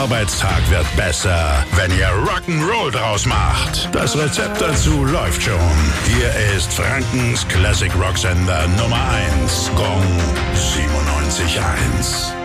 Arbeitstag wird besser, wenn ihr Rock'n'Roll draus macht. Das Rezept dazu läuft schon. Hier ist Frankens Classic Rock Sender Nummer 1, Gong 97.1.